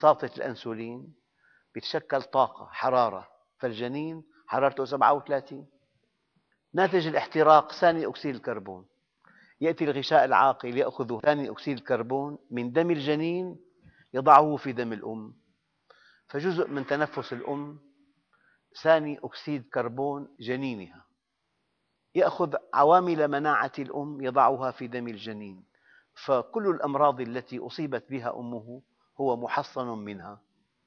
ساطة الأنسولين بيتشكل طاقة حرارة، فالجنين حرارته 37. ناتج الاحتراق ثاني أكسيد الكربون، يأتي الغشاء العاقل يأخذ ثاني أكسيد الكربون من دم الجنين يضعه في دم الأم، فجزء من تنفس الأم ثاني أكسيد كربون جنينها، يأخذ عوامل مناعة الأم يضعها في دم الجنين، فكل الأمراض التي أصيبت بها أمه هو محصن منها.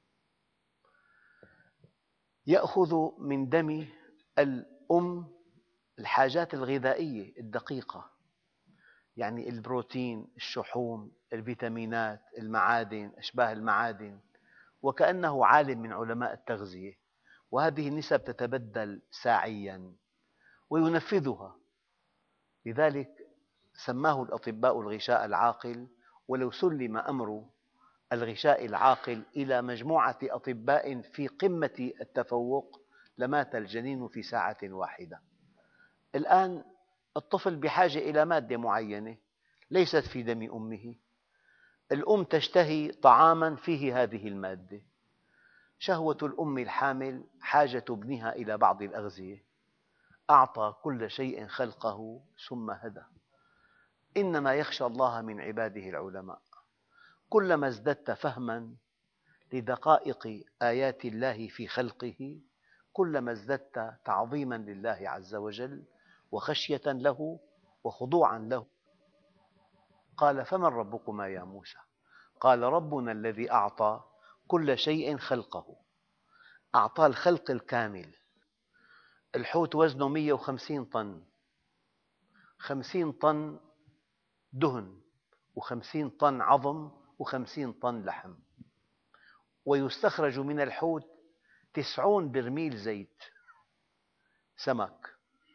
يأخذ من دم الأم الحاجات الغذائية الدقيقة، يعني البروتين، الشحوم، الفيتامينات، المعادن، أشباه المعادن، وكأنه عالم من علماء التغذية، وهذه النسب تتبدل ساعياً وينفذها. لذلك سماه الأطباء الغشاء العاقل، ولو سلم أمر الغشاء العاقل إلى مجموعة أطباء في قمة التفوق لمات الجنين في ساعة واحدة. الآن الطفل بحاجة إلى مادة معينة ليست في دم أمه، الأم تشتهي طعاماً فيه هذه المادة، شهوة الأم الحامل حاجة ابنها إلى بعض الأغذية، أعطى كل شيء خلقه ثم هدى. إنما يخشى الله من عباده العلماء. كلما ازددت فهماً لدقائق آيات الله في خلقه كلما ازددت تعظيماً لله عز وجل وخشية له وخضوعاً له. قال: فمن ربكما يا موسى؟ قال: ربنا الذي أعطى كل شيء خلقه. أعطى الخلق الكامل. الحوت وزنه 150 طن، 50 طن دهن و50 طن عظم و50 طن لحم، ويستخرج من الحوت 90 برميل زيت سمك،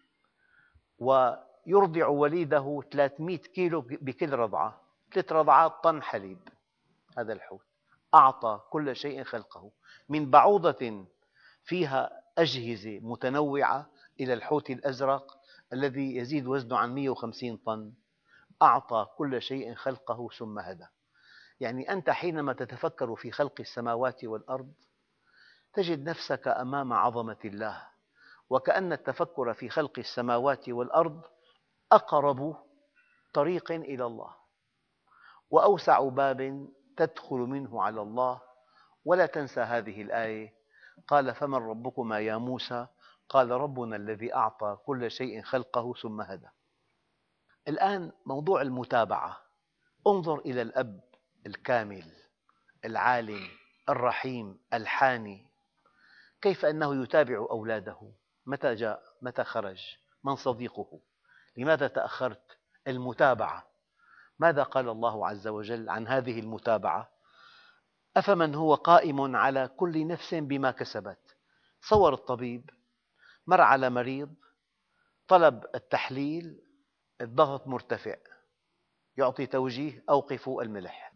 ويرضع وليده 300 كيلو بكل رضعة، 3 رضعات طن حليب. هذا الحوت أعطى كل شيء خلقه، من بعوضة فيها أجهزة متنوعة إلى الحوت الأزرق الذي يزيد وزنه عن 150 طن. أعطى كل شيء خلقه ثم هدى. يعني أنت حينما تتفكر في خلق السماوات والأرض تجد نفسك أمام عظمة الله، وكأن التفكر في خلق السماوات والأرض أقرب طريق إلى الله وأوسع باب تدخل منه على الله. ولا تنسى هذه الآية: قال: فمن ربكما يا موسى؟ قال: ربنا الذي أعطى كل شيء خلقه ثم هدى. الآن موضوع المتابعة. انظر إلى الأب الكامل العالم الرحيم الحاني، كيف أنه يتابع أولاده، متى جاء، متى خرج، من صديقه، لماذا تأخرت. المتابعة. ماذا قال الله عز وجل عن هذه المتابعة؟ أفمن هو قائم على كل نفس بما كسبت. صور الطبيب مر على مريض، طلب التحليل، الضغط مرتفع، يعطي توجيه: أوقفوا الملح.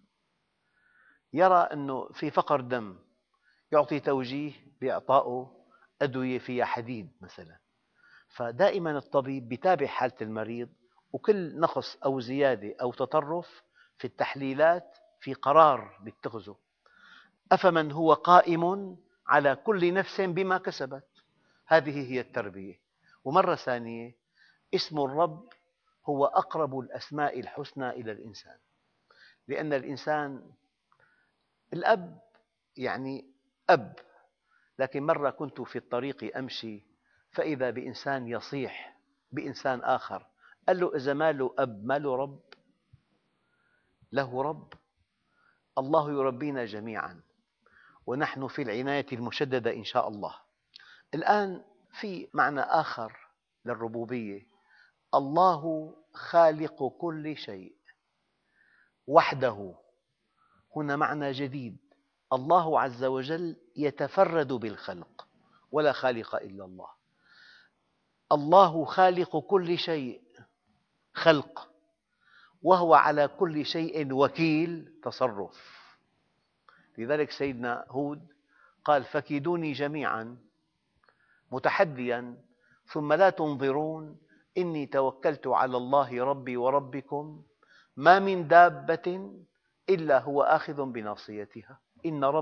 يرى أنه في فقر دم، يعطي توجيه بإعطائه أدوية فيها حديد مثلا. فدائما الطبيب يتابع حالة المريض، وكل نقص أو زيادة أو تطرف في التحليلات في قرار يتخذه. أفمن هو قائم على كل نفس بما كسبت. هذه هي التربية. ومرة ثانية، اسم الرب هو أقرب الأسماء الحسنى إلى الإنسان، لأن الإنسان الأب يعني أب. لكن مرة كنت في الطريق أمشي فإذا بإنسان يصيح بإنسان آخر، قال له: إذا ما له أب ما له رب؟ له رب. الله يربينا جميعاً ونحن في العناية المشددة إن شاء الله. الآن في معنى آخر للربوبية: الله خالق كل شيء وحده. هنا معنى جديد: الله عز وجل يتفرد بالخلق، ولا خالق إلا الله. الله خالق كل شيء خلق، وهو على كل شيء وكيل تصرف. لذلك سيدنا هود قال: فكيدوني جميعاً، متحدياً، ثم لا تنظرون إني توكلت على الله ربي وربكم ما من دابة إلا هو آخذ بناصيتها. إن